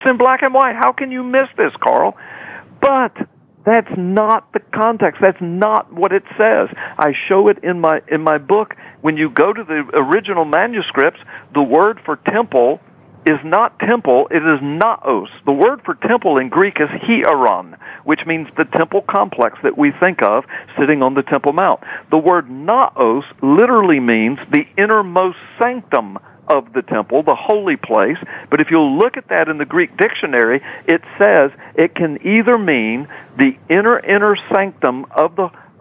in black and white. How can you miss this, Carl? But that's not the context. That's not what it says. I show it in my book. When you go to the original manuscripts, the word for temple is not temple, it is naos. The word for temple in Greek is hieron, which means the temple complex that we think of sitting on the Temple Mount. The word naos literally means the innermost sanctum of the temple, the holy place. But if you'll look at that in the Greek dictionary, it says it can either mean the inner sanctum of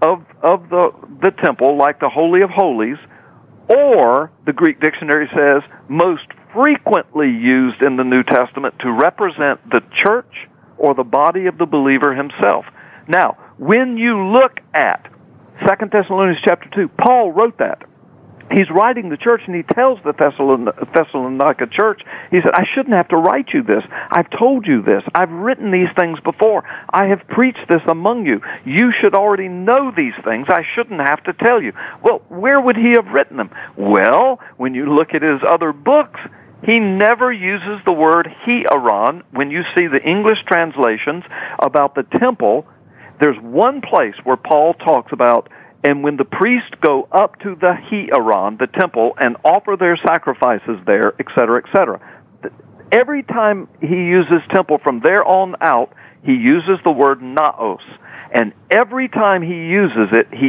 the temple, like the Holy of Holies, or the Greek dictionary says most frequently used in the New Testament to represent the church or the body of the believer himself. Now, when you look at 2 Thessalonians chapter 2, Paul wrote that. He's writing the church, and he tells the Thessalonica church, he said, I shouldn't have to write you this. I've told you this. I've written these things before. I have preached this among you. You should already know these things. I shouldn't have to tell you. Well, where would he have written them? Well, when you look at his other books, he never uses the word hieron. When you see the English translations about the temple, there's one place where Paul talks about, and when the priests go up to the hieron, the temple, and offer their sacrifices there, etc., etc. Every time he uses temple from there on out, he uses the word naos. And every time he uses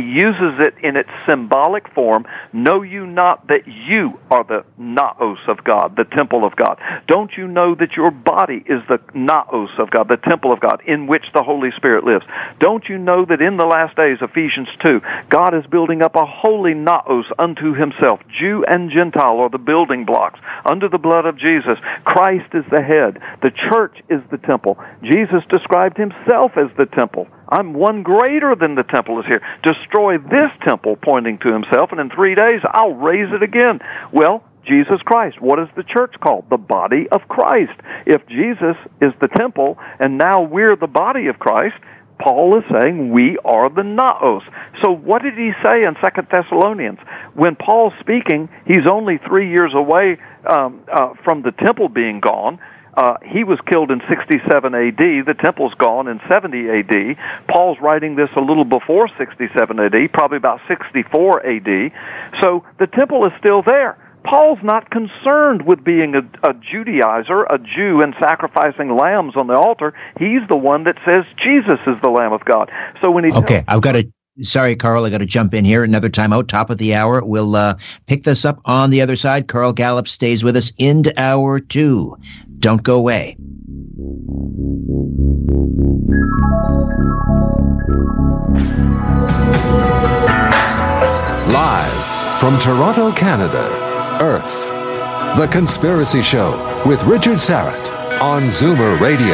it in its symbolic form. Know you not that you are the naos of God, the temple of God? Don't you know that your body is the naos of God, the temple of God, in which the Holy Spirit lives? Don't you know that in the last days, Ephesians 2, God is building up a holy naos unto himself? Jew and Gentile are the building blocks. Under the blood of Jesus, Christ is the head. The church is the temple. Jesus described himself as the temple. I'm one greater than the temple is here. Destroy this temple, pointing to himself, and in 3 days I'll raise it again. Well, Jesus Christ. What is the church called? The body of Christ. If Jesus is the temple, and now we're the body of Christ, Paul is saying we are the naos. So what did he say in 2 Thessalonians? When Paul's speaking, he's only 3 years away from the temple being gone. He was killed in 67 A.D. The temple's gone in 70 A.D. Paul's writing this a little before 67 A.D., probably about 64 A.D. So the temple is still there. Paul's not concerned with being a Judaizer, a Jew, and sacrificing lambs on the altar. He's the one that says Jesus is the Lamb of God. So when he Sorry, Carl, I got to jump in here. Another time out, top of the hour. We'll pick this up on the other side. Carl Gallup stays with us into hour 2. Don't go away. Live from Toronto, Canada, Earth, The Conspiracy Show with Richard Syrett on Zoomer Radio.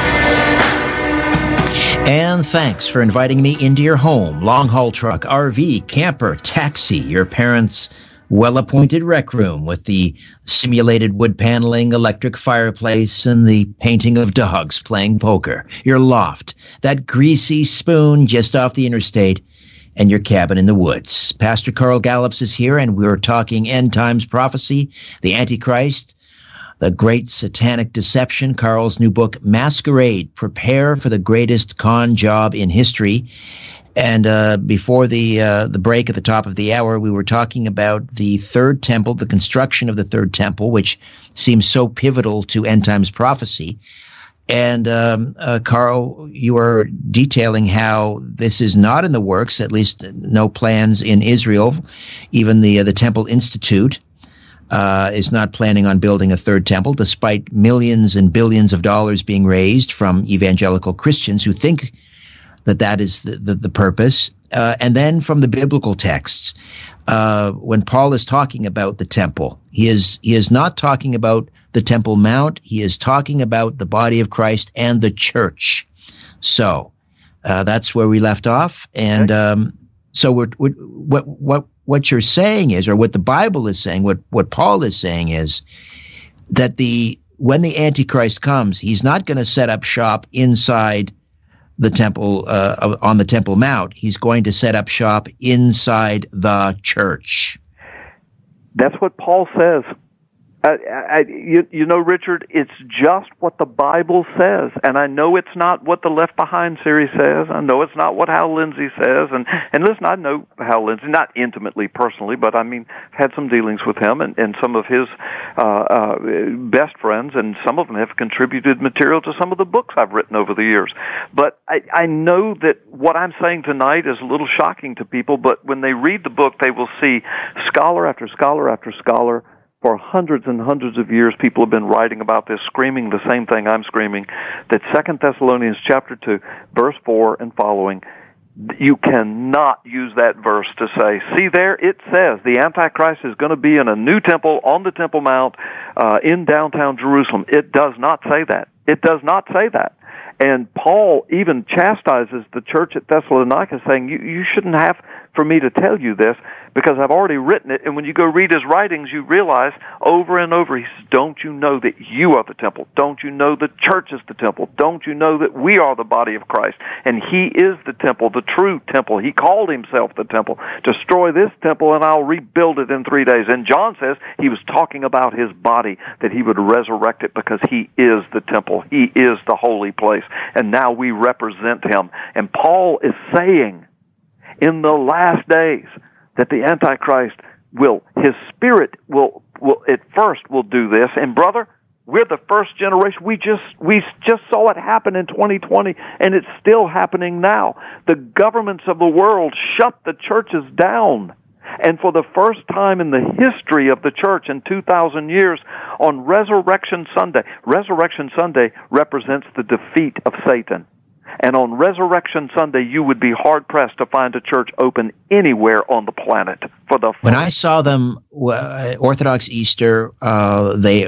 And thanks for inviting me into your home, long-haul truck, RV, camper, taxi, your parents' well-appointed rec room with the simulated wood paneling, electric fireplace, and the painting of dogs playing poker, your loft, that greasy spoon just off the interstate, and your cabin in the woods. Pastor Carl Gallups is here, and we're talking end times prophecy, the Antichrist, the great satanic deception, Carl's new book, Masquerade, Prepare for the Greatest Con Job in History. And before the break at the top of the hour, we were talking about the Third Temple, the construction of the Third Temple, which seems so pivotal to end times prophecy. And Carl, you are detailing how this is not in the works, at least no plans in Israel. Even the Temple Institute is not planning on building a third temple, despite millions and billions of dollars being raised from evangelical Christians who think that is the purpose. And then from the biblical texts, when Paul is talking about the temple, he is not talking about the Temple Mount. He is talking about the body of Christ and the church. So that's where we left off. And so what you're saying is, or what the Bible is saying, what Paul is saying is that when the Antichrist comes, he's not going to set up shop inside the temple, on the Temple Mount. He's going to set up shop inside the church. That's what Paul says. You know, Richard, it's just what the Bible says, and I know it's not what the Left Behind series says. I know it's not what Hal Lindsey says, and listen, I know Hal Lindsey, not intimately, personally, but I mean, had some dealings with him and some of his best friends, and some of them have contributed material to some of the books I've written over the years. But I know that what I'm saying tonight is a little shocking to people, but when they read the book, they will see scholar after scholar after scholar. For hundreds and hundreds of years, people have been writing about this, screaming the same thing I'm screaming, that 2 Thessalonians chapter 2, verse 4 and following, you cannot use that verse to say, see there, it says the Antichrist is going to be in a new temple on the Temple Mount in downtown Jerusalem. It does not say that. It does not say that. And Paul even chastises the church at Thessalonica, saying, you shouldn't have for me to tell you this, because I've already written it. And when you go read his writings, you realize over and over, he says, don't you know that you are the temple? Don't you know the church is the temple? Don't you know that we are the body of Christ? And he is the temple, the true temple. He called himself the temple. Destroy this temple and I'll rebuild it in 3 days. And John says he was talking about his body, that he would resurrect it because he is the temple. He is the holy place. And now we represent him. And Paul is saying in the last days that the Antichrist his spirit will at first will do this. And brother, we're the first generation. We just saw it happen in 2020, and it's still happening now. The governments of the world shut the churches down. And for the first time in the history of the church in 2,000 years, on Resurrection Sunday represents the defeat of Satan. And on Resurrection Sunday, you would be hard-pressed to find a church open anywhere on the planet. When I saw them, Orthodox Easter, they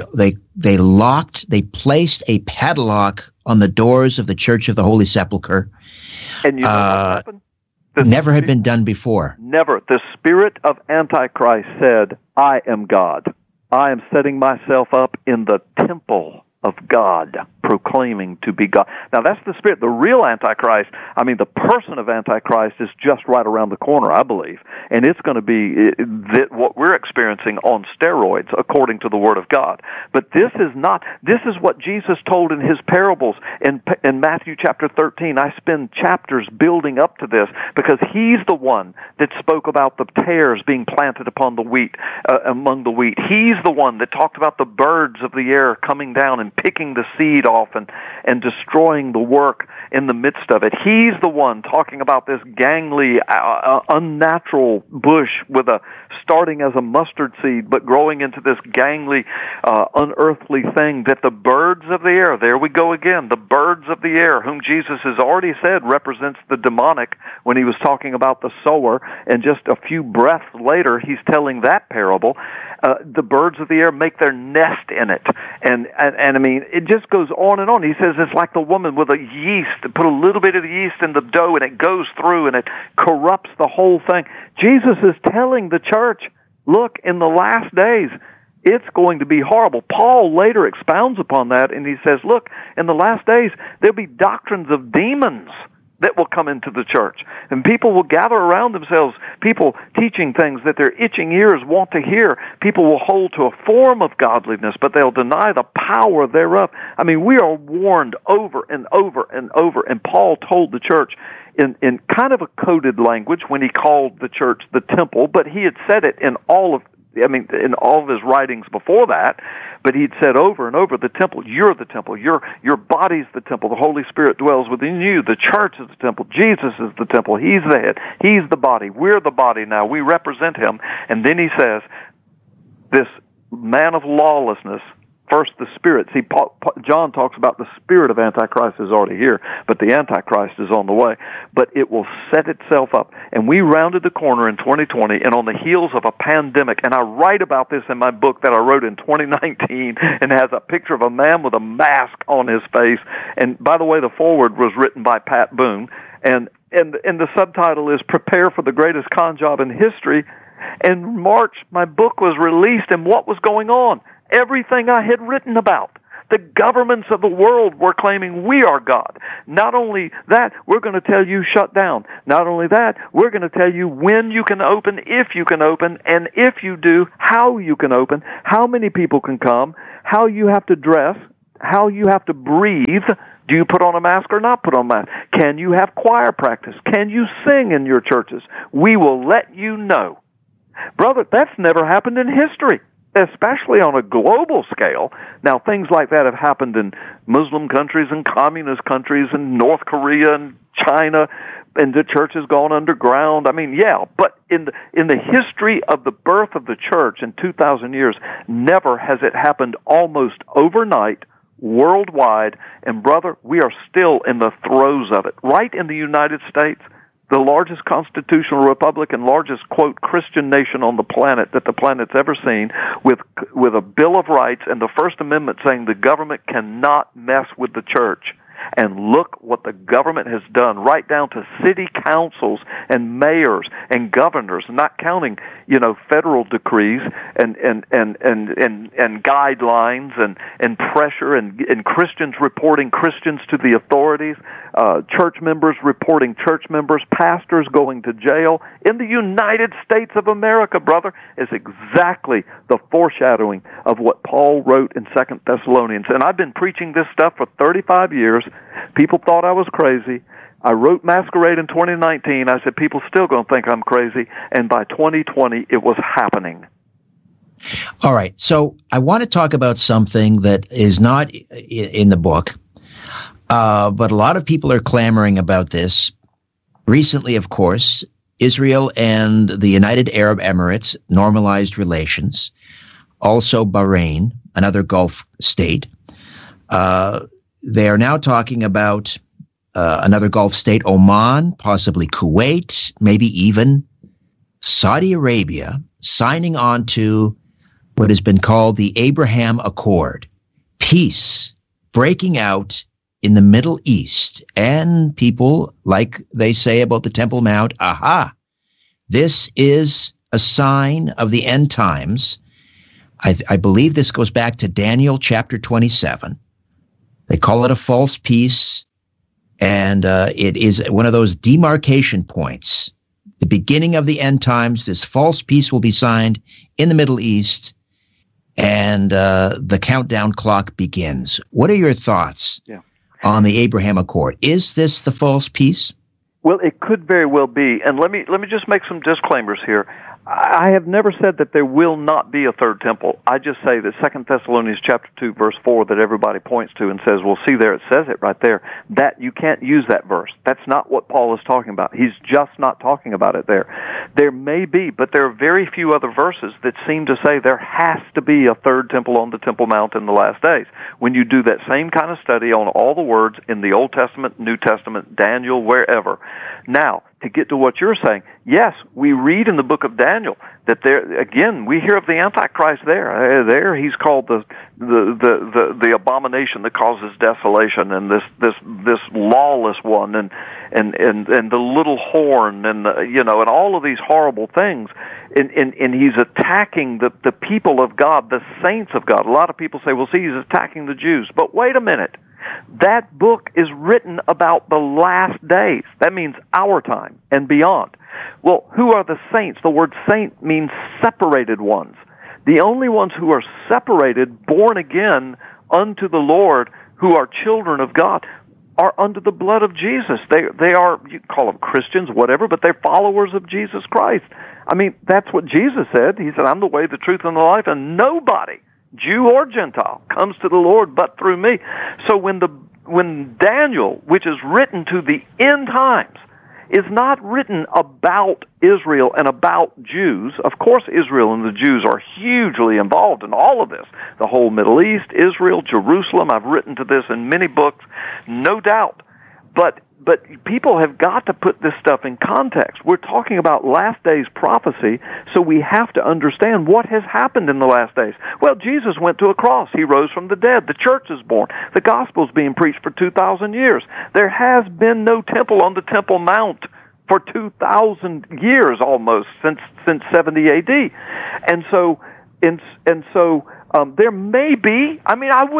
placed a padlock on the doors of the Church of the Holy Sepulchre. And you know what happened? Never had been done before. Never. The spirit of Antichrist said, I am God. I am setting myself up in the temple of God, proclaiming to be God. Now, that's the spirit. The real Antichrist, the person of Antichrist is just right around the corner, I believe. And it's going to be what we're experiencing on steroids, according to the Word of God. But this is what Jesus told in his parables in Matthew chapter 13. I spend chapters building up to this because he's the one that spoke about the tares being planted upon the wheat, among the wheat. He's the one that talked about the birds of the air coming down and picking the seed off and destroying the work in the midst of it. He's the one talking about this gangly, unnatural bush starting as a mustard seed, but growing into this gangly, unearthly thing that the birds of the air, there we go again, the birds of the air, whom Jesus has already said represents the demonic when he was talking about the sower, and just a few breaths later, he's telling that parable. The birds of the air make their nest in it. And it just goes on and on. He says it's like the woman with a yeast, put a little bit of the yeast in the dough and it goes through and it corrupts the whole thing. Jesus is telling the church, look, in the last days, it's going to be horrible. Paul later expounds upon that and he says, look, in the last days, there'll be doctrines of demons that will come into the church. And people will gather around themselves, people teaching things that their itching ears want to hear. People will hold to a form of godliness, but they'll deny the power thereof. We are warned over and over and over. And Paul told the church in kind of a coded language when he called the church the temple, but he had said it in all of his writings before that, but he'd said over and over, the temple, you're the temple, your body's the temple, the Holy Spirit dwells within you, the church is the temple, Jesus is the temple, he's the head, he's the body, we're the body now, we represent him. And then he says, this man of lawlessness, first the spirit. See, John talks about the spirit of Antichrist is already here, but the Antichrist is on the way. But it will set itself up. And we rounded the corner in 2020, and on the heels of a pandemic, and I write about this in my book that I wrote in 2019, and has a picture of a man with a mask on his face. And by the way, the foreword was written by Pat Boone, and the subtitle is Prepare for the Greatest Con Job in History. And March, my book was released, and what was going on? Everything I had written about. The governments of the world were claiming we are God. Not only that, we're going to tell you shut down. Not only that, we're going to tell you when you can open, if you can open, and if you do, how you can open, how many people can come, how you have to dress, how you have to breathe. Do you put on a mask or not put on a mask? Can you have choir practice? Can you sing in your churches? We will let you know. Brother, that's never happened in history, especially on a global scale. Now, things like that have happened in Muslim countries and communist countries and North Korea and China, and the church has gone underground. I mean, yeah, but in the history of the birth of the church in 2,000 years, never has it happened almost overnight, worldwide, and brother, we are still in the throes of it. Right in the United States, the largest constitutional republic and largest, quote, Christian nation on the planet that the planet's ever seen, with a Bill of Rights and the First Amendment saying the government cannot mess with the church. And look what the government has done, right down to city councils and mayors and governors, not counting, federal decrees and guidelines and pressure and Christians reporting Christians to the authorities, church members reporting church members, pastors going to jail. In the United States of America, brother, is exactly the foreshadowing of what Paul wrote in 2 Thessalonians. And I've been preaching this stuff for 35 years. People thought I was crazy. I wrote Masquerade in 2019. I said, people still going to think I'm crazy. And by 2020, it was happening. All right. So I want to talk about something that is not in the book, but a lot of people are clamoring about this. Recently, of course, Israel and the United Arab Emirates normalized relations. Also Bahrain, another Gulf state. They are now talking about another Gulf state, Oman, possibly Kuwait, maybe even Saudi Arabia, signing on to what has been called the Abraham Accord, peace breaking out in the Middle East. And people, like they say about the Temple Mount, aha, this is a sign of the end times. I believe this goes back to Daniel chapter 27. They call it a false peace, and it is one of those demarcation points. The beginning of the end times, this false peace will be signed in the Middle East, and the countdown clock begins. What are your thoughts on the Abraham Accord? Is this the false peace? Well, it could very well be, and let me just make some disclaimers here. I have never said that there will not be a third temple. I just say that 2 Thessalonians chapter 2, verse 4, that everybody points to and says, well, see there, it says it right there. That you can't use that verse. That's not what Paul is talking about. He's just not talking about it there. There may be, but there are very few other verses that seem to say there has to be a third temple on the Temple Mount in the last days. When you do that same kind of study on all the words in the Old Testament, New Testament, Daniel, wherever. Now, to get to what you're saying, yes, we read in the book of Daniel that there again we hear of the Antichrist there. There he's called the abomination that causes desolation, and this lawless one, and the little horn, and and all of these horrible things, and he's attacking the people of God, the saints of God. A lot of people say, well, see, he's attacking the Jews, but wait a minute. That book is written about the last days. That means our time and beyond. Well, who are the saints? The word saint means separated ones. The only ones who are separated, born again unto the Lord, who are children of God, are under the blood of Jesus. They are, you call them Christians, whatever, but they're followers of Jesus Christ. I mean, that's what Jesus said. He said, I'm the way, the truth, and the life, and nobody, Jew or Gentile, comes to the Lord but through me. So when Daniel, which is written to the end times, is not written about Israel and about Jews. Of course, Israel and the Jews are hugely involved in all of this. The whole Middle East, Israel, Jerusalem. I've written to this in many books, no doubt. But people have got to put this stuff in context. We're talking about last days prophecy, so we have to understand what has happened in the last days. Well, Jesus went to a cross. He rose from the dead. The church is born. The gospel's being preached for 2,000 years. There has been no temple on the Temple Mount for 2,000 years almost, since 70 A.D. And so there may be, I mean, I wouldn't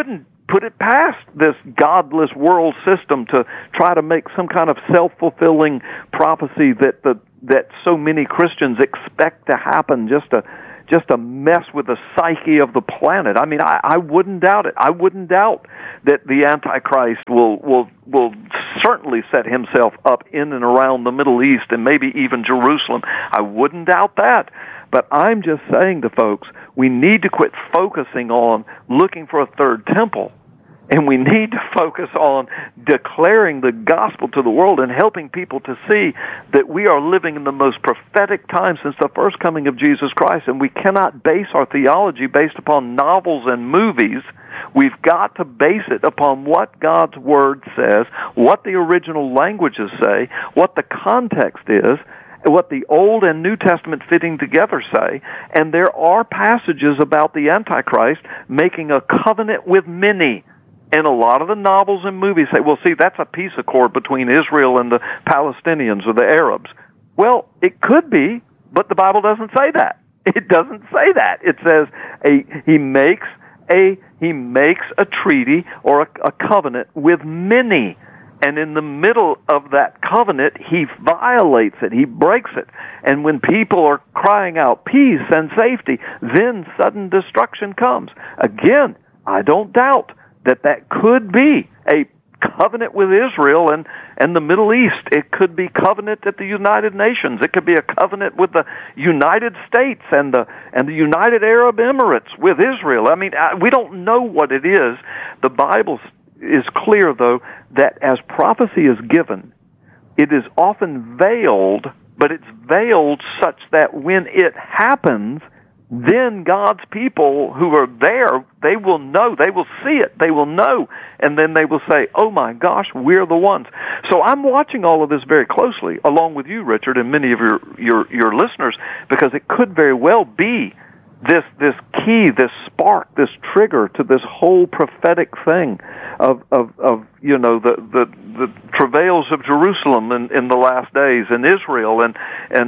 put it past this godless world system to try to make some kind of self-fulfilling prophecy that so many Christians expect to happen just to mess with the psyche of the planet. I mean, I wouldn't doubt it. I wouldn't doubt that the Antichrist will certainly set himself up in and around the Middle East and maybe even Jerusalem. I wouldn't doubt that. But I'm just saying to folks, we need to quit focusing on looking for a third temple. And we need to focus on declaring the gospel to the world and helping people to see that we are living in the most prophetic time since the first coming of Jesus Christ, and we cannot base our theology based upon novels and movies. We've got to base it upon what God's Word says, what the original languages say, what the context is, what the Old and New Testament fitting together say, and there are passages about the Antichrist making a covenant with many. And a lot of the novels and movies say, well, see, that's a peace accord between Israel and the Palestinians or the Arabs. Well, it could be, but the Bible doesn't say that. It doesn't say that. It says he makes a treaty or a covenant with many. And in the middle of that covenant, he violates it. He breaks it. And when people are crying out peace and safety, then sudden destruction comes. Again, I don't doubt that could be a covenant with Israel and the Middle East. It could be covenant at the United Nations. It could be a covenant with the United States and the United Arab Emirates with Israel. I mean, we don't know what it is. The Bible is clear, though, that as prophecy is given, it is often veiled, but it's veiled such that when it happens, then God's people who are there, they will know, they will see it, they will know, and then they will say, oh my gosh, we're the ones. So I'm watching all of this very closely, along with you, Richard, and many of your listeners, because it could very well be this key, this spark, this trigger to this whole prophetic thing of you know, the travails of Jerusalem in the last days, and Israel, and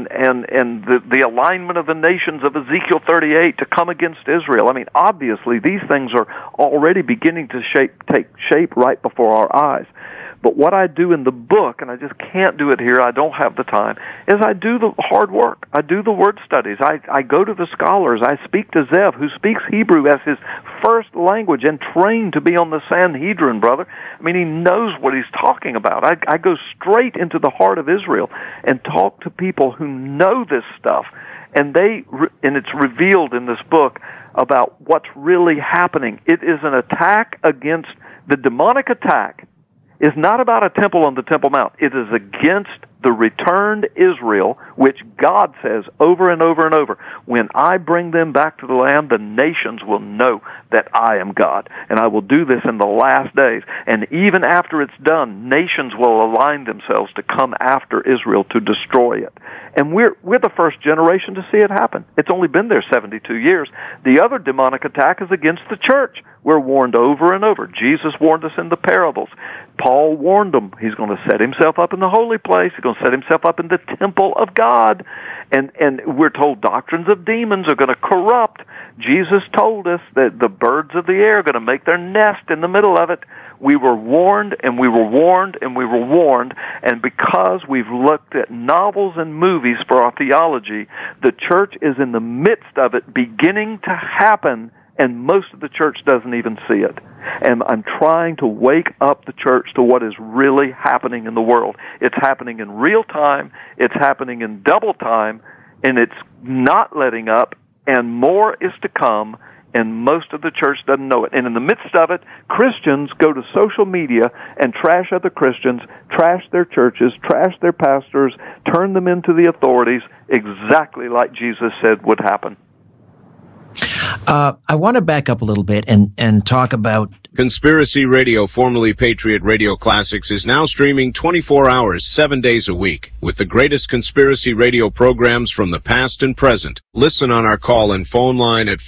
the alignment of the nations of Ezekiel 38 to come against Israel. I mean, obviously these things are already beginning to take shape right before our eyes. But what I do in the book, and I just can't do it here, I don't have the time, is I do the hard work. I do the word studies. I go to the scholars. I speak to Zev, who speaks Hebrew as his first language and trained to be on the Sanhedrin, brother. I mean, he knows what he's talking about. I go straight into the heart of Israel and talk to people who know this stuff, and it's revealed in this book about what's really happening. It is an attack against the demonic attack. Is not about a temple on the Temple Mount. It is against the returned Israel, which God says over and over and over, when I bring them back to the land, the nations will know that I am God, and I will do this in the last days. And even after it's done, nations will align themselves to come after Israel to destroy it. And we're the first generation to see it happen. It's only been there 72 years. The other demonic attack is against the church. We're warned over and over. Jesus warned us in the parables. Paul warned them. He's going to set himself up in the holy place. He's going to set himself up in the temple of God. And we're told doctrines of demons are going to corrupt. Jesus told us that the birds of the air are going to make their nest in the middle of it. We were warned, and we were warned, and we were warned, and because we've looked at novels and movies for our theology, the church is in the midst of it beginning to happen, and most of the church doesn't even see it. And I'm trying to wake up the church to what is really happening in the world. It's happening in real time, it's happening in double time, and it's not letting up, and more is to come, and most of the church doesn't know it. And in the midst of it, Christians go to social media and trash other Christians, trash their churches, trash their pastors, turn them into the authorities, exactly like Jesus said would happen. I want to back up a little bit and talk about... Conspiracy Radio, formerly Patriot Radio Classics, is now streaming 24 hours, 7 days a week, with the greatest conspiracy radio programs from the past and present. Listen on our call and phone line at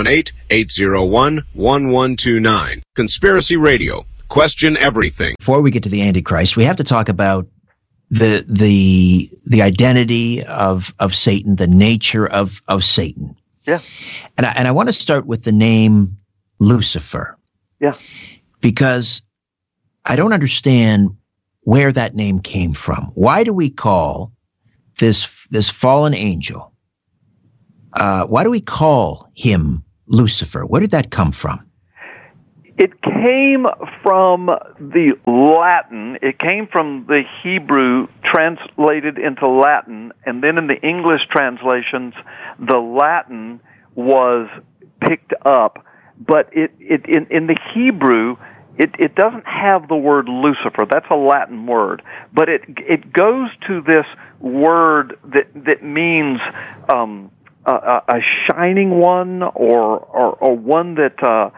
518-801-1129. Conspiracy Radio. Question everything. Before we get to the Antichrist, we have to talk about the identity of Satan, the nature of Satan. Yeah. And I want to start with the name Lucifer. Yeah. because I don't understand where that name came from. Why do we call this fallen angel? Why do we call him Lucifer? Where did that come from? It came from the Latin. It came from the Hebrew translated into Latin, and then in the English translations, the Latin was picked up. But in the Hebrew, it doesn't have the word Lucifer. That's a Latin word, but it goes to this word that means a shining one, or one that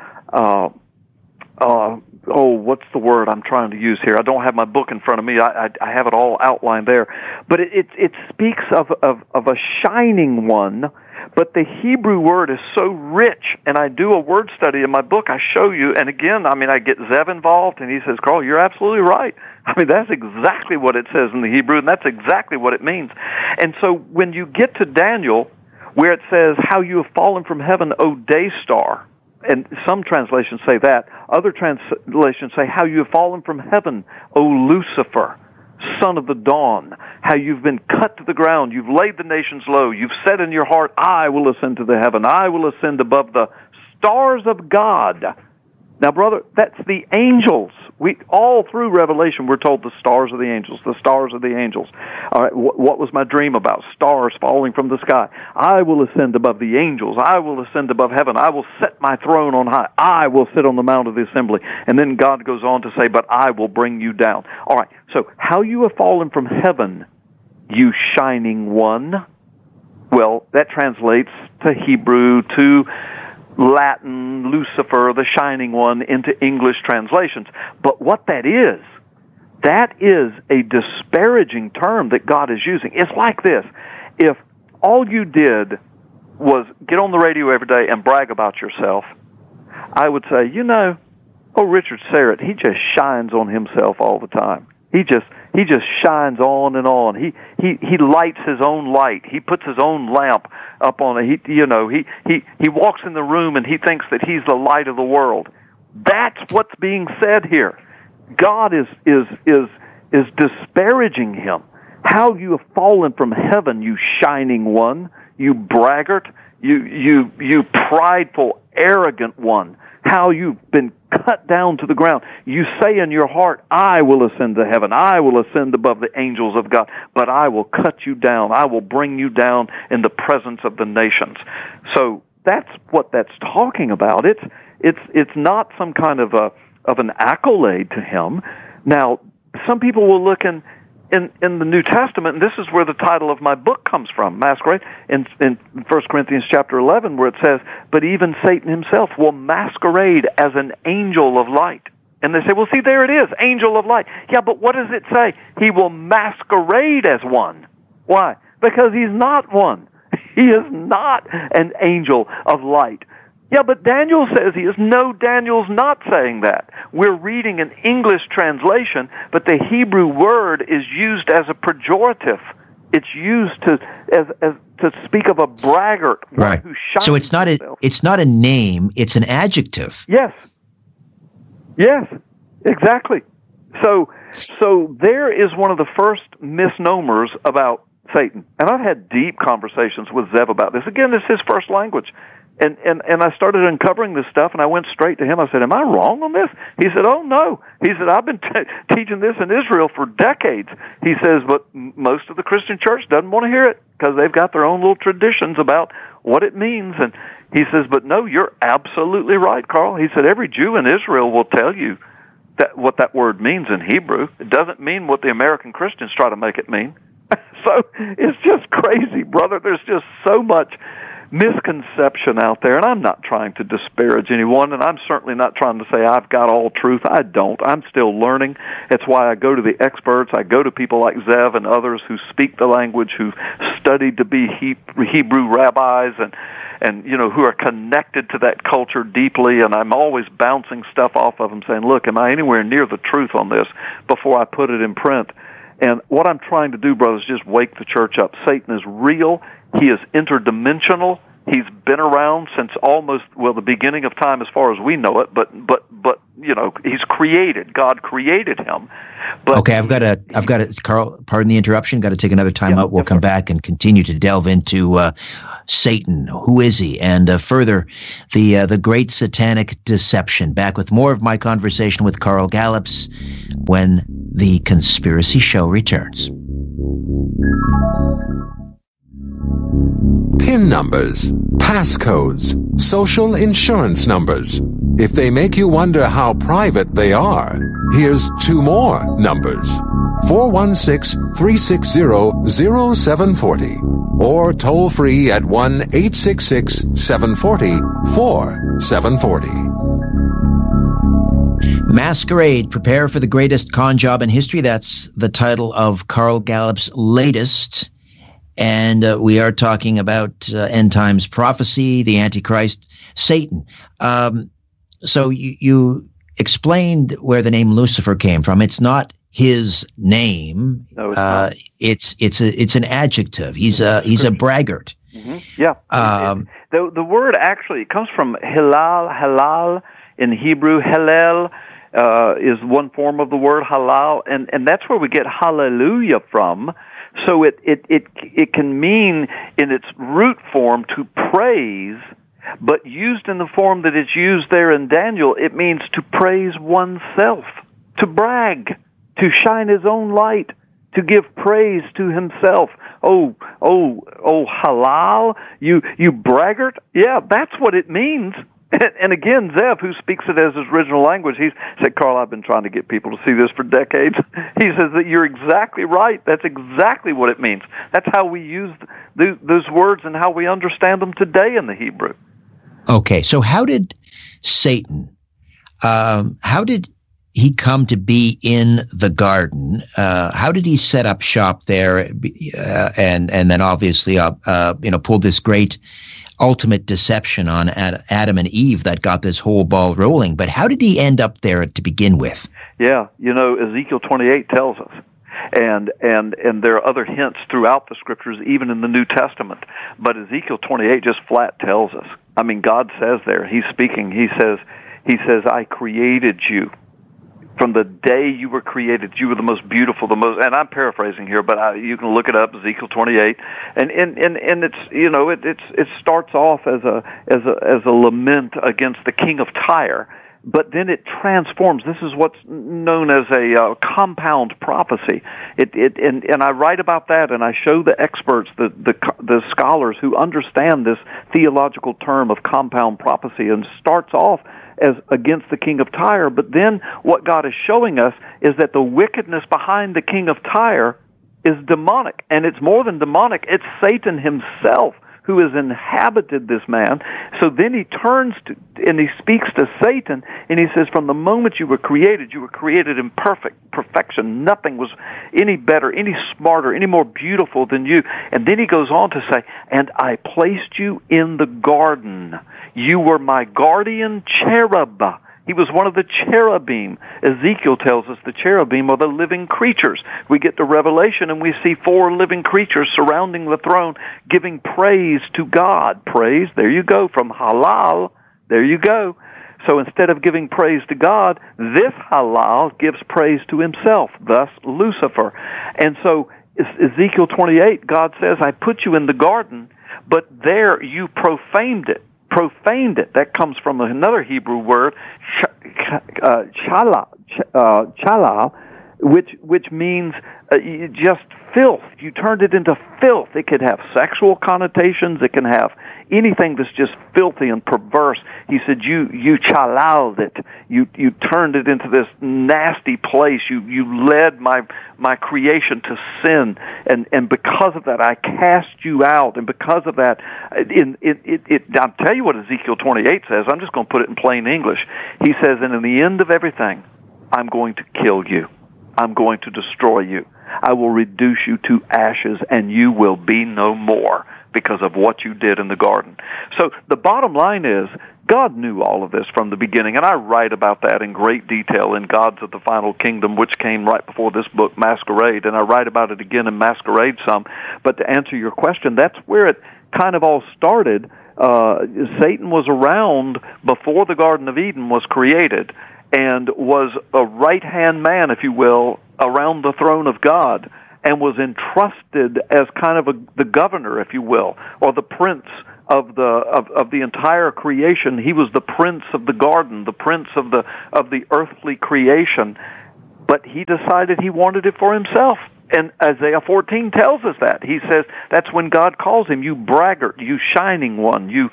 what's the word I'm trying to use here? I don't have my book in front of me. I have it all outlined there, but it speaks of a shining one. But the Hebrew word is so rich, and I do a word study in my book. I show you, and again, I get Zev involved, and he says, Carl, you're absolutely right. That's exactly what it says in the Hebrew, and that's exactly what it means. And so when you get to Daniel, where it says, how you have fallen from heaven, O day star, and some translations say that. Other translations say, how you have fallen from heaven, O Lucifer, son of the dawn, how you've been cut to the ground, you've laid the nations low, you've said in your heart, I will ascend to the heaven, I will ascend above the stars of God. Now, brother, that's the angels. We all through Revelation, we're told the stars of the angels, the stars of the angels. All right, what was my dream about? Stars falling from the sky. I will ascend above the angels. I will ascend above heaven. I will set my throne on high. I will sit on the mount of the assembly. And then God goes on to say, but I will bring you down. All right, so how you have fallen from heaven, you shining one. Well, that translates to Hebrew, to Latin, Lucifer, the shining one, into English translations. But what that is a disparaging term that God is using. It's like this. If all you did was get on the radio every day and brag about yourself, I would say, Richard Serrett, he just shines on himself all the time. He just shines on and on. He lights his own light. He puts his own lamp up on it. He walks in the room and he thinks that he's the light of the world. That's what's being said here. God is disparaging him. How you have fallen from heaven, you shining one, you braggart, you prideful, arrogant one. How you've been cut down to the ground. You say in your heart, I will ascend to heaven. I will ascend above the angels of God. But I will cut you down. I will bring you down in the presence of the nations. So that's what that's talking about. It's not some kind of an accolade to him. Now, some people will look in the New Testament, and this is where the title of my book comes from, Masquerade, in 1 Corinthians chapter 11, where it says, but even Satan himself will masquerade as an angel of light. And they say, well, see, there it is, angel of light. Yeah, but what does it say? He will masquerade as one. Why? Because he's not one. He is not an angel of light. Yeah, but Daniel says he is. No, Daniel's not saying that. We're reading an English translation, but the Hebrew word is used as a pejorative. It's used to speak of a braggart, right? Who shines. So it's not a name; it's an adjective. Yes, exactly. So there is one of the first misnomers about Satan, and I've had deep conversations with Zev about this. Again, this is his first language. And I started uncovering this stuff, and I went straight to him. I said, am I wrong on this? He said, oh, no. He said, I've been teaching this in Israel for decades. He says, but most of the Christian church doesn't want to hear it because they've got their own little traditions about what it means. And he says, but no, you're absolutely right, Carl. He said, every Jew in Israel will tell you what that word means in Hebrew. It doesn't mean what the American Christians try to make it mean. So it's just crazy, brother. There's just so much misconception out there, and I'm not trying to disparage anyone, and I'm certainly not trying to say I've got all truth. I don't. I'm still learning. It's why I go to the experts. I go to people like Zev and others who speak the language, who studied to be Hebrew rabbis, and who are connected to that culture deeply, and I'm always bouncing stuff off of them, saying, look, am I anywhere near the truth on this before I put it in print? And what I'm trying to do, brothers, is just wake the church up. Satan is real. He is interdimensional. He's been around since almost, the beginning of time as far as we know it, but he's created. God created him. But okay, I've got to, Carl, pardon the interruption, got to take another time out. We'll come back and continue to delve into Satan. Who is he? And further, the great satanic deception. Back with more of my conversation with Carl Gallups when The Conspiracy Show returns. PIN numbers, passcodes, social insurance numbers. If they make you wonder how private they are, here's two more numbers. 416-360-0740 or toll free at 1-866-740-4740. Masquerade, Prepare for the Greatest Con Job in History. That's the title of Carl Gallup's latest. And we are talking about end times prophecy, the Antichrist, Satan. So you explained where the name Lucifer came from. It's not his name. No, it's not. It's an adjective. He's a braggart. Mm-hmm. Yeah. The word actually comes from halal in Hebrew. Hallel is one form of the word halal, and that's where we get hallelujah from. So it can mean in its root form to praise, but used in the form that it's used there in Daniel, it means to praise oneself, to brag, to shine his own light, to give praise to himself. Oh, halal, you braggart? Yeah, that's what it means. And again, Zev, who speaks it as his original language, he said, Carl, I've been trying to get people to see this for decades. He says that you're exactly right. That's exactly what it means. That's how we use those words and how we understand them today in the Hebrew. Okay, so how did Satan, how did he come to be in the garden? How did he set up shop there and then obviously pull this great ultimate deception on Adam and Eve that got this whole ball rolling? But how did he end up there to begin with? Yeah, Ezekiel 28 tells us. And there are other hints throughout the scriptures, even in the New Testament. But Ezekiel 28 just flat tells us. I mean, God says there, he's speaking, he says, I created you. From the day you were created, you were the most beautiful, and I'm paraphrasing here, but you can look it up, Ezekiel 28, and it's it starts off as a lament against the king of Tyre, but then it transforms. This is what's known as a compound prophecy. And I write about that, and I show the experts, the scholars who understand this theological term of compound prophecy, and starts off as against the king of Tyre, but then what God is showing us is that the wickedness behind the king of Tyre is demonic, and it's more than demonic, it's Satan himself who has inhabited this man. So then he turns to, and he speaks to Satan, and he says, from the moment you were created in perfection. Nothing was any better, any smarter, any more beautiful than you. And then he goes on to say, and I placed you in the garden. You were my guardian cherub. He was one of the cherubim. Ezekiel tells us the cherubim are the living creatures. We get to Revelation and we see 4 living creatures surrounding the throne giving praise to God. Praise, there you go, from halal, there you go. So instead of giving praise to God, this halal gives praise to himself, thus Lucifer. And so Ezekiel 28, God says, I put you in the garden, but there you profaned it. That comes from another Hebrew word, chala, which means just filth. You turned it into filth. It could have sexual connotations. It can have anything that's just filthy and perverse. He said, you chalaled it. You turned it into this nasty place. You led my creation to sin, and because of that, I cast you out. And because of that, I'll tell you what Ezekiel 28 says. I'm just going to put it in plain English. He says, and in the end of everything, I'm going to kill you. I'm going to destroy you. I will reduce you to ashes, and you will be no more because of what you did in the garden. So the bottom line is, God knew all of this from the beginning, and I write about that in great detail in Gods of the Final Kingdom, which came right before this book, Masquerade, and I write about it again in Masquerade some. But to answer your question, that's where it kind of all started. Satan was around before the Garden of Eden was created, and was a right-hand man, if you will, around the throne of God, and was entrusted as kind of the governor, if you will, or the prince of the entire creation. He was the prince of the garden, the prince of the earthly creation, but he decided he wanted it for himself. And Isaiah 14 tells us that. He says that's when God calls him, you braggart, you shining one, you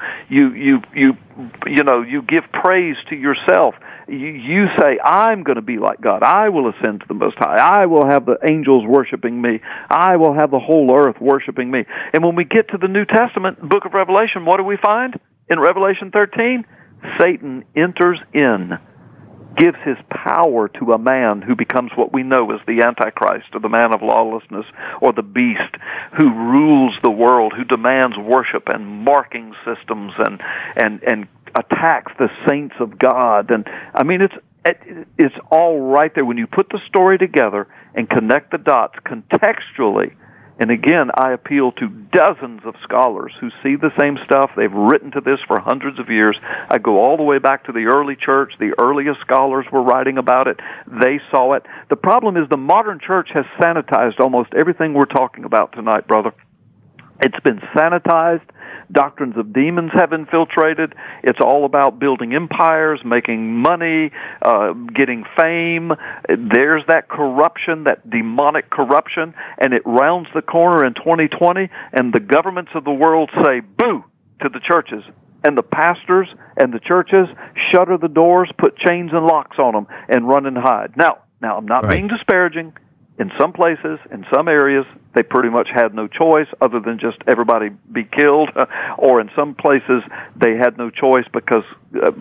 give praise to yourself. You say, I'm going to be like God. I will ascend to the Most High. I will have the angels worshiping me. I will have the whole earth worshiping me. And when we get to the New Testament, book of Revelation, what do we find? In Revelation 13, Satan enters in, gives his power to a man who becomes what we know as the Antichrist, or the man of lawlessness, or the beast, who rules the world, who demands worship and marking systems and attacks the saints of God. And I mean, it's all right there when you put the story together and connect the dots contextually. And again, I appeal to dozens of scholars who see the same stuff. They've written to this for hundreds of years. I go all the way back to the early church. The earliest scholars were writing about it. They saw it. The problem is the modern church has sanitized almost everything we're talking about tonight, brother. It's been sanitized. Doctrines of demons have infiltrated. It's all about building empires, making money, getting fame. There's that corruption, that demonic corruption, and it rounds the corner in 2020, and the governments of the world say, boo, to the churches. And the pastors and the churches shutter the doors, put chains and locks on them, and run and hide. Now I'm not being disparaging. In some places, in some areas, they pretty much had no choice other than just everybody be killed, or in some places they had no choice because the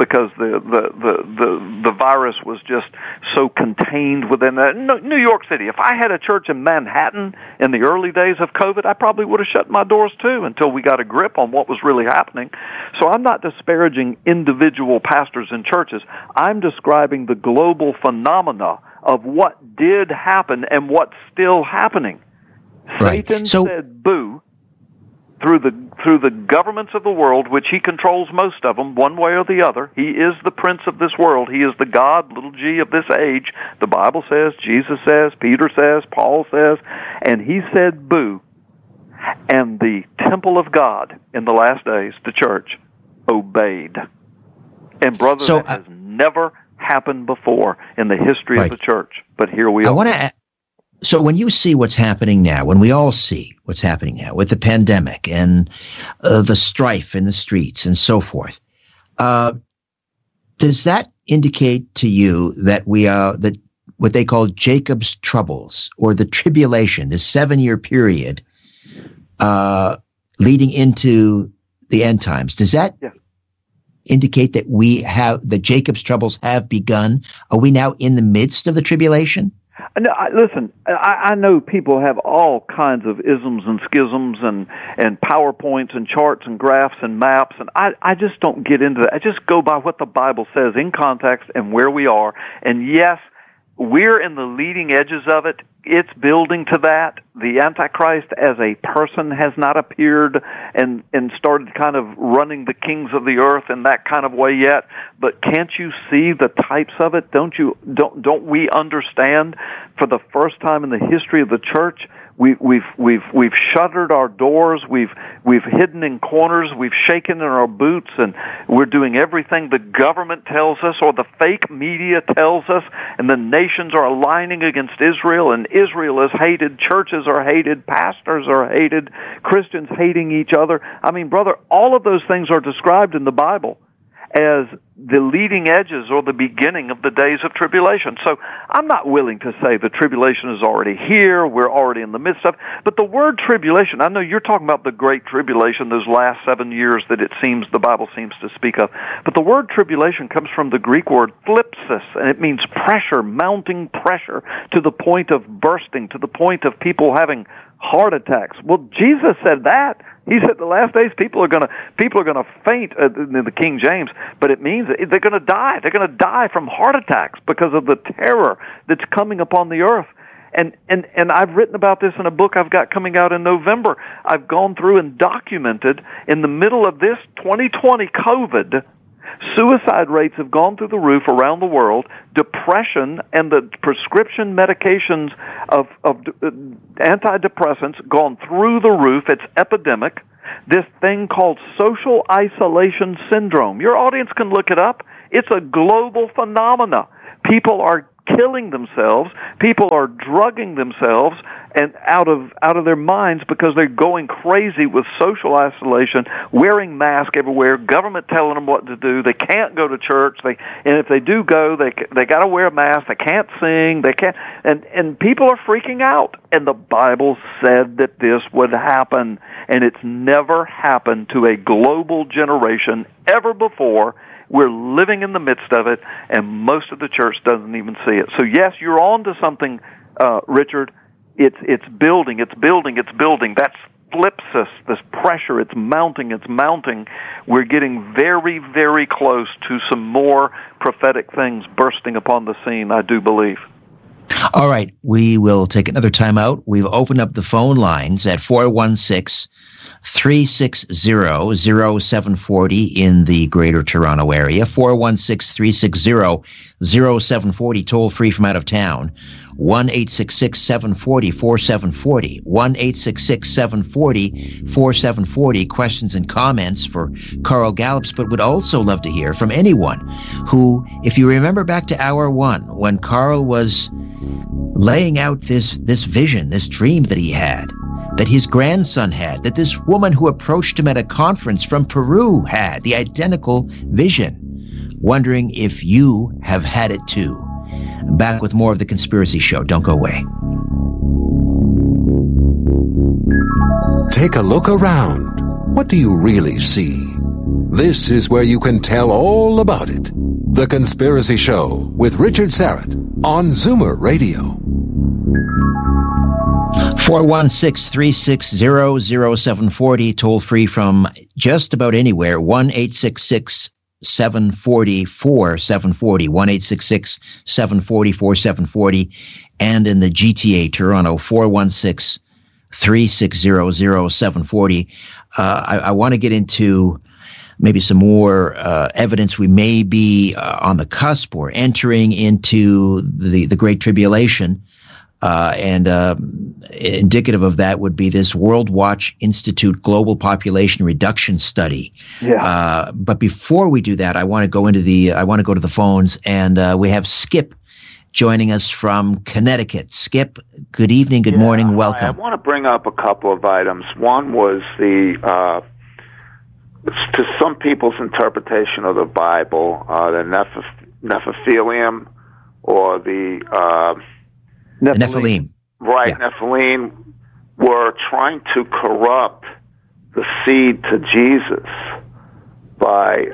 virus was just so contained within that. New York City, if I had a church in Manhattan in the early days of COVID, I probably would have shut my doors too until we got a grip on what was really happening. So I'm not disparaging individual pastors and churches. I'm describing the global phenomena of what did happen and what's still happening. Right. Satan said boo through the governments of the world, which he controls most of them, one way or the other. He is the prince of this world. He is the God, little g, of this age. The Bible says, Jesus says, Peter says, Paul says, and he said boo. And the temple of God in the last days, the church, obeyed. And brother, that has never happened before in the history of the church, but here we are. So when you see what's happening now, when we all see what's happening now with the pandemic and the strife in the streets and so forth, does that indicate to you that we are that what they call Jacob's troubles, or the tribulation, this 7-year period leading into the end times? Does that indicate that that Jacob's troubles have begun? Are we now in the midst of the tribulation? No, listen, I know people have all kinds of isms and schisms and PowerPoints and charts and graphs and maps, and I just don't get into that. I just go by what the Bible says in context and where we are. And yes, we're in the leading edges of it. It's building to that. The Antichrist as a person has not appeared and started kind of running the kings of the earth in that kind of way yet. But can't you see the types of it? Don't we understand for the first time in the history of the church, we've shuttered our doors, we've hidden in corners, we've shaken in our boots, and we're doing everything the government tells us or the fake media tells us, and the nations are aligning against Israel, and Israel is hated, churches are hated, pastors are hated, Christians hating each other. I mean, brother, all of those things are described in the Bible as the leading edges or the beginning of the days of tribulation. So I'm not willing to say the tribulation is already here, we're already in the midst of, but the word tribulation, I know you're talking about the great tribulation, those last 7 years that it seems the Bible seems to speak of, but the word tribulation comes from the Greek word thlipsis, and it means pressure, mounting pressure to the point of bursting, to the point of people having heart attacks. Well, Jesus said that. He said the last days people are going to faint in the King James, but it means they're going to die. They're going to die from heart attacks because of the terror that's coming upon the earth. And I've written about this in a book I've got coming out in November. I've gone through and documented in the middle of this 2020 COVID Suicide rates have gone through the roof around the world. Depression and the prescription medications of antidepressants gone through the roof. It's epidemic. This thing called social isolation syndrome. Your audience can look it up. It's a global phenomena. People are killing themselves. People are drugging themselves and out of their minds because they're going crazy with social isolation, wearing masks everywhere, government telling them what to do. They can't go to church. And if they do go, they got to wear a mask. They can't sing. They can't, and people are freaking out. And the Bible said that this would happen, and it's never happened to a global generation ever before. We're living in the midst of it, and most of the church doesn't even see it. So yes, you're on to something, Richard. It's building. That's flipsis, this pressure. It's mounting. We're getting very, very close to some more prophetic things bursting upon the scene, I do believe. All right, we will take another time out. We've opened up the phone lines at 416-360-0740 in the Greater Toronto Area, 416-360-0740, toll-free from out of town, 1-866-740-4740, 1-866-740-4740, questions and comments for Carl Gallups, but would also love to hear from anyone who, if you remember back to hour one, when Carl was laying out this vision, this dream that he had, that his grandson had, that this woman who approached him at a conference from Peru had, the identical vision. Wondering if you have had it too. Back with more of The Conspiracy Show. Don't go away. Take a look around. What do you really see? This is where you can tell all about it. The Conspiracy Show with Richard Syrett on Zoomer Radio. 416-360-0740, toll free from just about anywhere, 1-866-740-4740, 1-866-740-4740, and in the GTA Toronto, 416-360-0740. I want to get into maybe some more evidence we may be on the cusp or entering into the Great Tribulation. And indicative of that would be this World Watch Institute Global Population Reduction Study. Yeah. But before we do that, I want to go to the phones, and we have Skip joining us from Connecticut. Skip, good evening, good morning, welcome. I want to bring up a couple of items. One was to some people's interpretation of the Bible, the Nephilim, or the Nephilim. Right, yeah. Nephilim were trying to corrupt the seed to Jesus by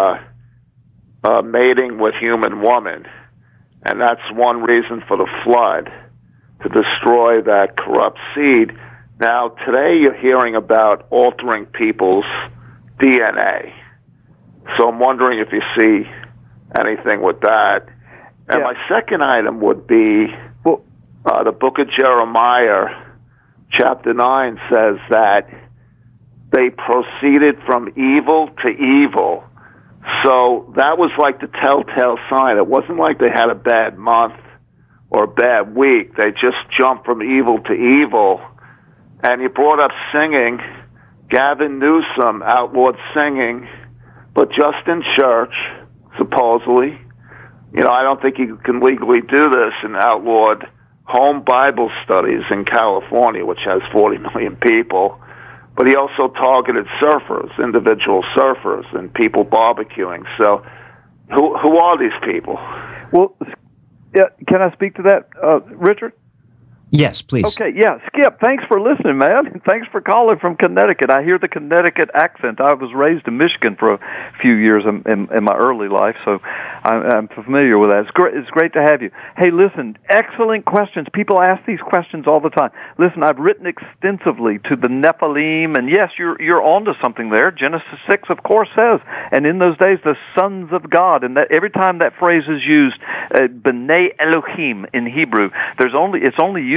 mating with human woman. And that's one reason for the flood, to destroy that corrupt seed. Now, today you're hearing about altering people's DNA. So I'm wondering if you see anything with that. And my second item would be the book of Jeremiah, chapter 9, says that they proceeded from evil to evil. So that was like the telltale sign. It wasn't like they had a bad month or a bad week. They just jumped from evil to evil. And you brought up singing. Gavin Newsom outlawed singing, but just in church, supposedly. You know, I don't think you can legally do this, and outlawed home Bible studies in California, which has 40 million people. But he also targeted surfers, individual surfers, and people barbecuing. So who are these people? Well, yeah, can I speak to that, Richard? Yes, please. Okay, yeah. Skip, thanks for listening, man. Thanks for calling from Connecticut. I hear the Connecticut accent. I was raised in Michigan for a few years in my early life, so I'm familiar with that. It's great to have you. Hey, listen, excellent questions. People ask these questions all the time. Listen, I've written extensively to the Nephilim, and yes, you're onto something there. Genesis 6, of course, says, and in those days, the sons of God, and that every time that phrase is used, B'nai Elohim in Hebrew, it's only used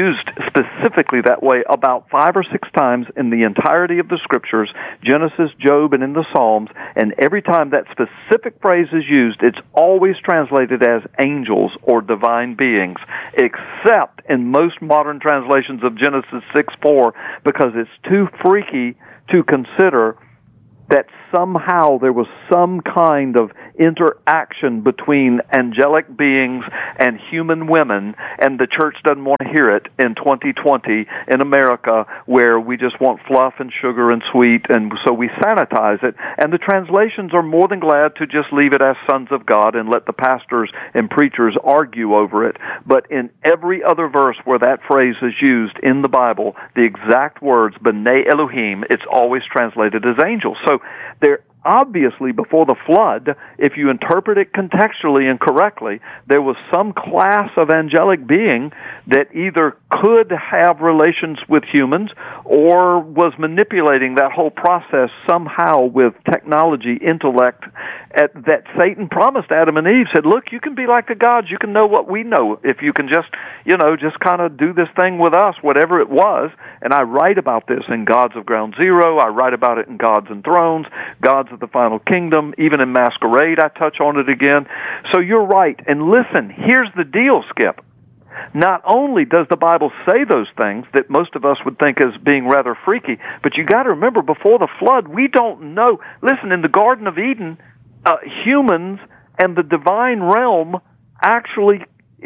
used specifically that way about 5 or 6 times in the entirety of the Scriptures, Genesis, Job, and in the Psalms, and every time that specific phrase is used, it's always translated as angels or divine beings, except in most modern translations of Genesis 6:4, because it's too freaky to consider that somehow there was some kind of interaction between angelic beings and human women, and the church doesn't want to hear it in 2020 in America, where we just want fluff and sugar and sweet, and so we sanitize it. And the translations are more than glad to just leave it as sons of God and let the pastors and preachers argue over it. But in every other verse where that phrase is used in the Bible, the exact words, B'nai Elohim, it's always translated as angels. So there obviously, before the flood, if you interpret it contextually and correctly, there was some class of angelic being that either could have relations with humans or was manipulating that whole process somehow with technology, intellect, that Satan promised Adam and Eve, said, look, you can be like the gods, you can know what we know, if you can just kind of do this thing with us, whatever it was. And I write about this in Gods of Ground Zero, I write about it in Gods and Thrones, Gods of the Final Kingdom, even in Masquerade I touch on it again. So you're right. And listen, here's the deal, Skip. Not only does the Bible say those things that most of us would think as being rather freaky, but you got to remember, before the flood, we don't know. Listen, in the Garden of Eden, humans and the divine realm actually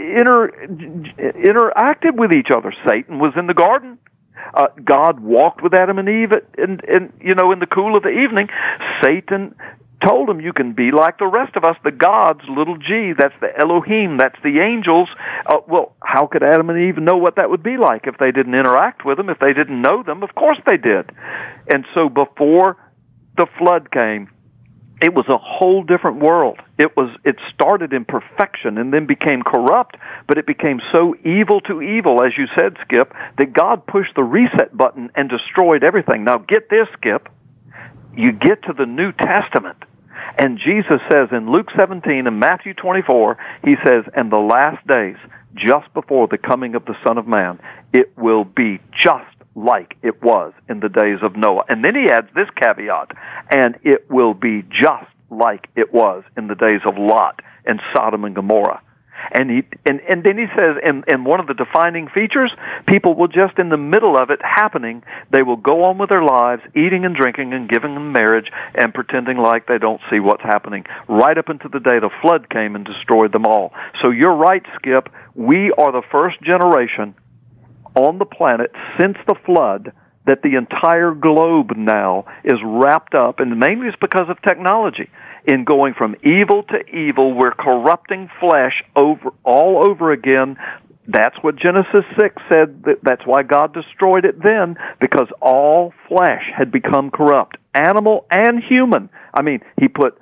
interacted with each other. Satan was in the garden. God walked with Adam and Eve in the cool of the evening. Satan told him, you can be like the rest of us, the gods, little g, that's the Elohim, that's the angels. Well, how could Adam and Eve know what that would be like if they didn't interact with them, if they didn't know them? Of course they did. And so before the flood came, it was a whole different world. It started in perfection and then became corrupt, but it became so evil to evil, as you said, Skip, that God pushed the reset button and destroyed everything. Now get this, Skip. You get to the New Testament, and Jesus says in Luke 17 and Matthew 24, he says, in the last days, just before the coming of the Son of Man, it will be just like it was in the days of Noah. And then he adds this caveat, and it will be just like it was in the days of Lot and Sodom and Gomorrah. And then he says, and one of the defining features, people will just in the middle of it happening, they will go on with their lives, eating and drinking and giving in marriage and pretending like they don't see what's happening, right up until the day the flood came and destroyed them all. So you're right, Skip. We are the first generation on the planet since the flood that the entire globe now is wrapped up, and mainly it's because of technology, in going from evil to evil. We're corrupting flesh all over again. That's what Genesis 6 said. That's why God destroyed it then, because all flesh had become corrupt, animal and human. I mean, he put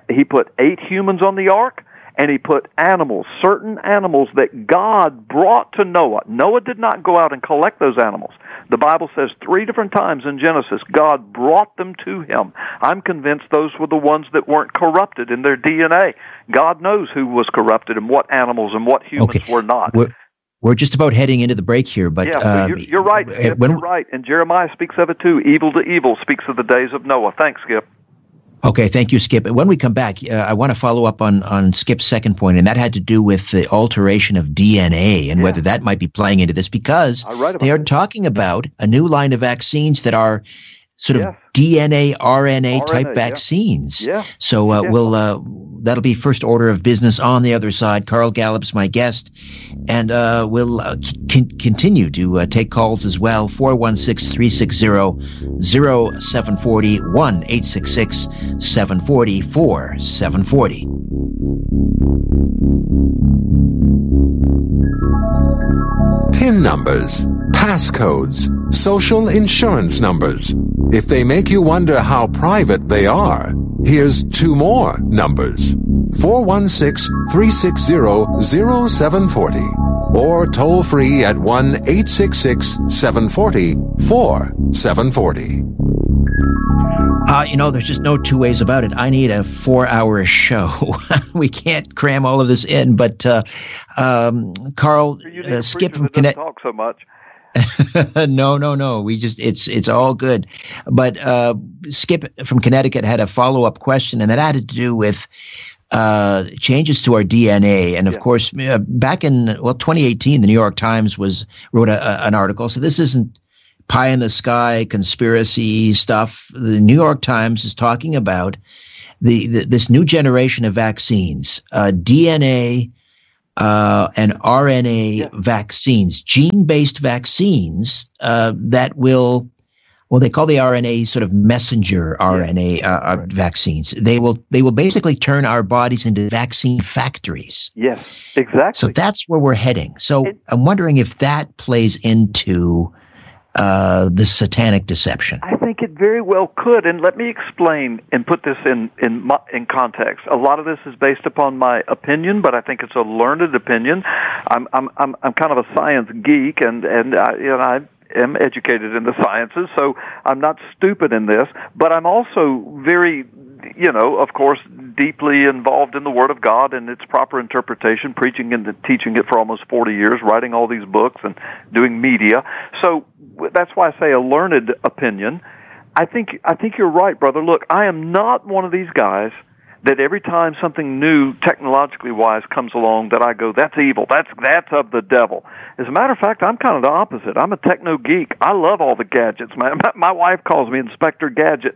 8 humans on the ark, and he put animals, certain animals that God brought to Noah. Noah did not go out and collect those animals. The Bible says 3 different times in Genesis, God brought them to him. I'm convinced those were the ones that weren't corrupted in their DNA. God knows who was corrupted and what animals and what humans were not. We're just about heading into the break here, but you're right, Skip, you're right. And Jeremiah speaks of it too. Evil to evil speaks of the days of Noah. Thanks, Skip. Okay, thank you, Skip. When we come back, I want to follow up on Skip's second point, and that had to do with the alteration of DNA and whether that might be playing into this, because they are talking about a new line of vaccines that are sort of DNA, RNA type vaccines. Yeah. So that'll be first order of business on the other side. Carl Gallup's my guest, and we'll continue to take calls as well. 416-360-0740, 1-866-740-4740. PIN numbers, passcodes, social insurance numbers. If they make you wonder how private they are, here's 2 more numbers. 416-360-0740 or toll free at 1-866-740-4740. There's just no two ways about it. I need a 4-hour show. We can't cram all of this in, but Carl, Skip from Connecticut. Talk so much. No. It's all good. But Skip from Connecticut had a follow-up question, and that had to do with changes to our DNA. And of course, back in 2018, the New York Times wrote an article. So this isn't pie in the sky conspiracy stuff. The New York Times is talking about this new generation of vaccines, DNA and RNA vaccines, gene-based vaccines that will, they call the RNA sort of messenger RNA vaccines. They will basically turn our bodies into vaccine factories. Yes, exactly. So that's where we're heading. So I'm wondering if that plays into the satanic deception. I think it very well could, and let me explain and put this in context. A lot of this is based upon my opinion, but I think it's a learned opinion. I'm kind of a science geek, and I am educated in the sciences, so I'm not stupid in this. But I'm also very, of course, deeply involved in the Word of God and its proper interpretation, preaching and teaching it for almost 40 years, writing all these books and doing media. So that's why I say a learned opinion. I think you're right, brother. Look, I am not one of these guys that every time something new, technologically wise, comes along, that I go, that's evil, that's of the devil. As a matter of fact, I'm kind of the opposite. I'm a techno geek. I love all the gadgets. My wife calls me Inspector Gadget.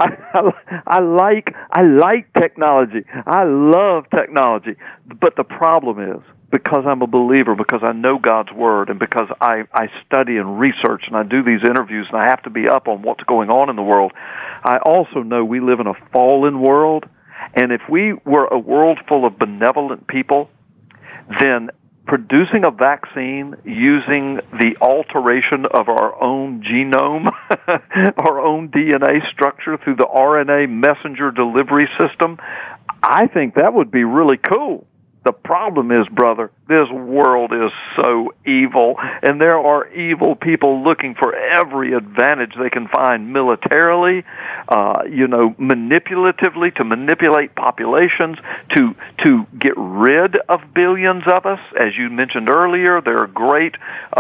I like technology. I love technology. But the problem is, because I'm a believer, because I know God's Word, and because I study and research, and I do these interviews, and I have to be up on what's going on in the world, I also know we live in a fallen world. And if we were a world full of benevolent people, then producing a vaccine using the alteration of our own genome, our own DNA structure through the RNA messenger delivery system, I think that would be really cool. The problem is, brother, this world is so evil, and there are evil people looking for every advantage they can find militarily, manipulatively, to manipulate populations, to get rid of billions of us. As you mentioned earlier, there are great,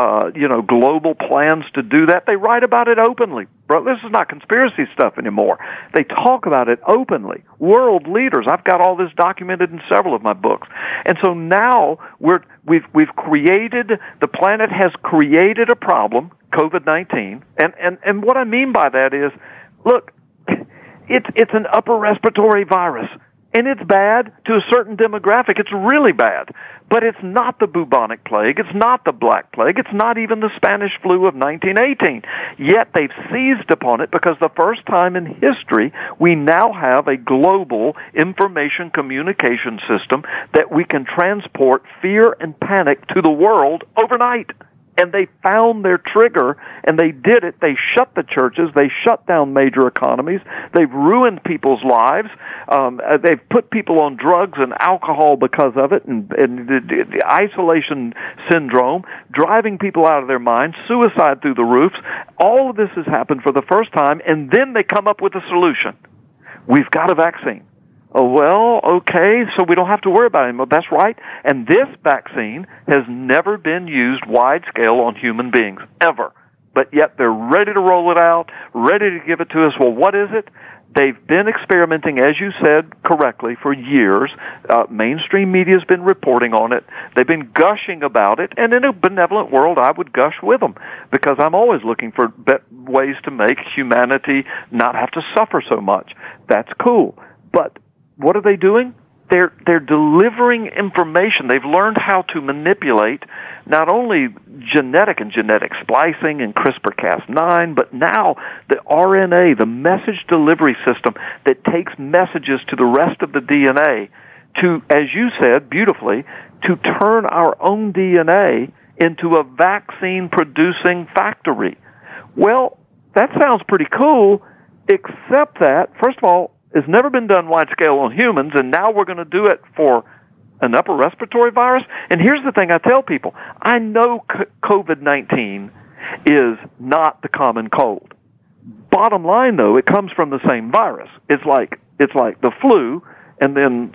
global plans to do that. They write about it openly. Bro, this is not conspiracy stuff anymore. They talk about it openly. World leaders. I've got all this documented in several of my books. And so now we've created, the planet has created a problem, COVID-19. And what I mean by that is, look, it's an upper respiratory virus. And it's bad to a certain demographic. It's really bad. But it's not the bubonic plague. It's not the Black Plague. It's not even the Spanish flu of 1918. Yet they've seized upon it because the first time in history we now have a global information communication system that we can transport fear and panic to the world overnight. And they found their trigger, and they did it. They shut the churches. They shut down major economies. They've ruined people's lives. They've put people on drugs and alcohol because of it, and the isolation syndrome, driving people out of their minds, suicide through the roofs. All of this has happened for the first time, and then they come up with a solution. We've got a vaccine. Oh, well, okay, so we don't have to worry about it anymore. That's right. And this vaccine has never been used wide-scale on human beings, ever. But yet they're ready to roll it out, ready to give it to us. Well, what is it? They've been experimenting, as you said correctly, for years. Mainstream media's been reporting on it. They've been gushing about it. And in a benevolent world, I would gush with them, because I'm always looking for ways to make humanity not have to suffer so much. That's cool. But what are they doing? They're delivering information. They've learned how to manipulate not only genetic splicing and CRISPR-Cas9, but now the RNA, the message delivery system that takes messages to the rest of the DNA to, as you said beautifully, to turn our own DNA into a vaccine-producing factory. Well, that sounds pretty cool, except that, first of all, it's never been done wide-scale on humans, and now we're going to do it for an upper respiratory virus. And here's the thing I tell people. I know COVID-19 is not the common cold, bottom line, though, it comes from the same virus. It's like the flu, and then,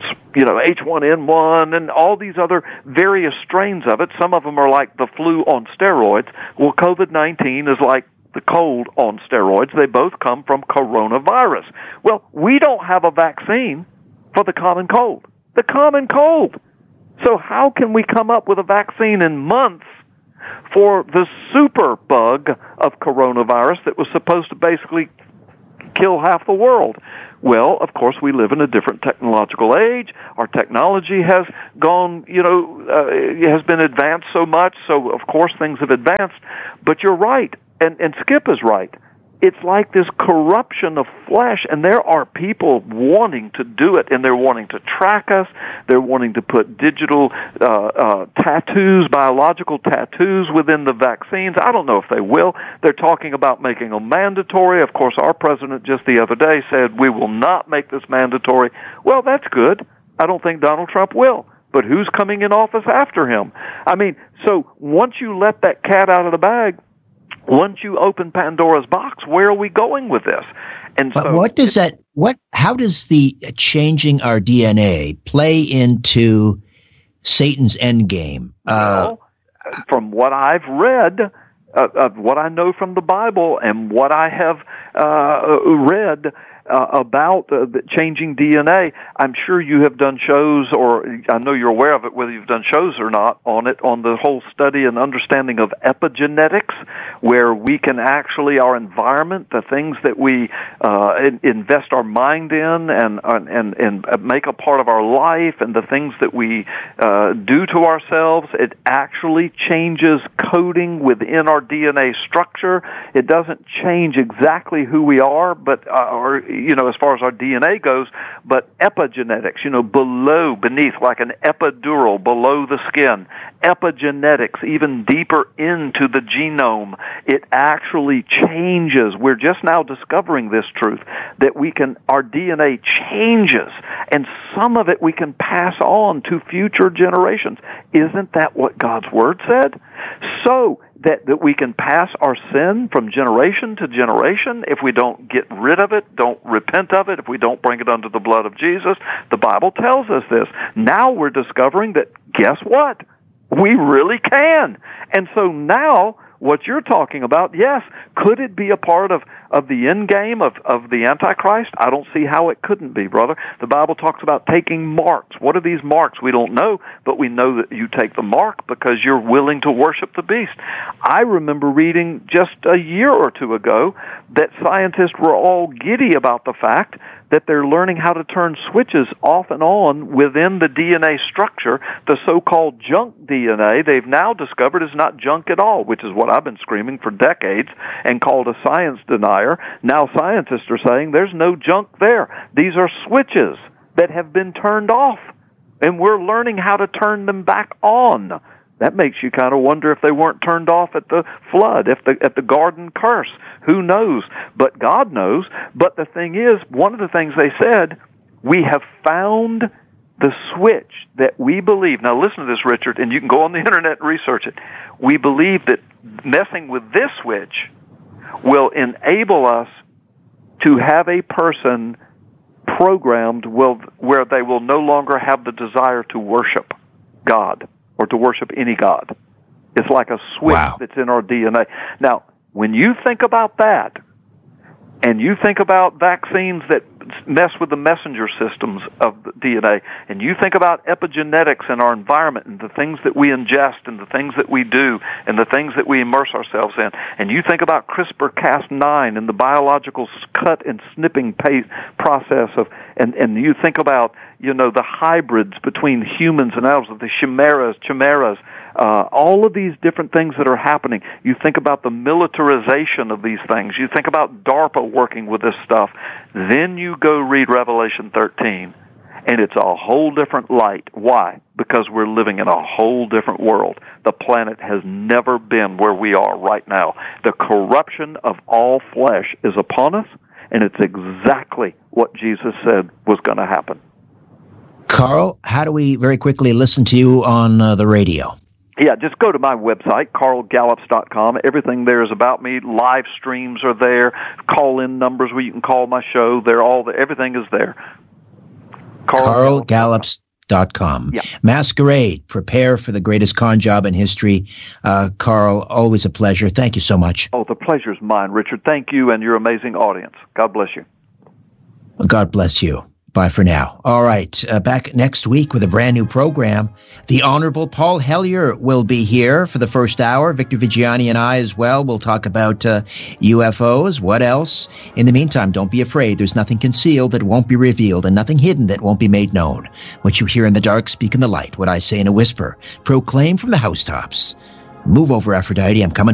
H1N1 and all these other various strains of it. Some of them are like the flu on steroids. Well, COVID-19 is like the cold on steroids. They both come from coronavirus. Well, we don't have a vaccine for the common cold. The common cold. So how can we come up with a vaccine in months for the super bug of coronavirus that was supposed to basically kill half the world? Well, of course, we live in a different technological age. Our technology has gone, has been advanced so much, so of course things have advanced. But you're right, and Skip is right. It's like this corruption of flesh, and there are people wanting to do it, and they're wanting to track us. They're wanting to put digital tattoos, biological tattoos within the vaccines. I don't know if they will. They're talking about making them mandatory. Of course, our president just the other day said, we will not make this mandatory. Well, that's good. I don't think Donald Trump will. But who's coming in office after him? I mean, so once you let that cat out of the bag, once you open Pandora's box, where are we going with this? And but so, how does the changing our DNA play into Satan's endgame? Well, from what I've read, what I know from the Bible and what I have read about the changing DNA, I'm sure you have done shows, or I know you're aware of it, whether you've done shows or not, on it, on the whole study and understanding of epigenetics, where we can actually, our environment, the things that we invest our mind in and make a part of our life, and the things that we do to ourselves, it actually changes coding within our DNA structure. It doesn't change exactly who we are, but as far as our DNA goes, but epigenetics, beneath, like an epidural below the skin, epigenetics, even deeper into the genome, it actually changes. We're just now discovering this truth, that our DNA changes, and some of it we can pass on to future generations. Isn't that what God's Word said? So, that we can pass our sin from generation to generation if we don't get rid of it, don't repent of it, if we don't bring it under the blood of Jesus. The Bible tells us this. Now we're discovering that, guess what? We really can. And so now, what you're talking about, yes, could it be a part of the end game of the Antichrist? I don't see how it couldn't be, brother. The Bible talks about taking marks. What are these marks? We don't know, but we know that you take the mark because you're willing to worship the beast. I remember reading just a year or two ago that scientists were all giddy about the fact that they're learning how to turn switches off and on within the DNA structure. The so-called junk DNA they've now discovered is not junk at all, which is what I've been screaming for decades and called a science denier. Now scientists are saying there's no junk there. These are switches that have been turned off, and we're learning how to turn them back on. That makes you kind of wonder if they weren't turned off at the flood, at the garden curse. Who knows? But God knows. But the thing is, one of the things they said, we have found the switch that we believe. Now listen to this, Richard, and you can go on the internet and research it. We believe that messing with this switch will enable us to have a person programmed where they will no longer have the desire to worship God or to worship any God. It's like a switch that's in our DNA. Now, when you think about that, and you think about vaccines that mess with the messenger systems of the DNA, and you think about epigenetics in our environment and the things that we ingest and the things that we do and the things that we immerse ourselves in, and you think about CRISPR-Cas9 and the biological cut and snipping process and you think about, the hybrids between humans and animals, the chimeras, all of these different things that are happening. You think about the militarization of these things. You think about DARPA working with this stuff. Then you go read Revelation 13, and it's a whole different light. Why? Because we're living in a whole different world. The planet has never been where we are right now. The corruption of all flesh is upon us, and it's exactly what Jesus said was going to happen. Carl, how do we very quickly listen to you on the radio? Yeah, just go to my website, carlgallops.com. Everything there is about me. Live streams are there. Call-in numbers where you can call my show. They're all there. Everything is there. carlgallops.com. Yeah. Masquerade, prepare for the greatest con job in history. Carl, always a pleasure. Thank you so much. Oh, the pleasure's mine, Richard. Thank you and your amazing audience. God bless you. God bless you. Bye for now. All right. Back next week with a brand new program. The Honorable Paul Hellyer will be here for the first hour. Victor Vigiani and I as well will talk about UFOs. What else? In the meantime, don't be afraid. There's nothing concealed that won't be revealed and nothing hidden that won't be made known. What you hear in the dark, speak in the light. What I say in a whisper, proclaim from the housetops. Move over, Aphrodite. I'm coming.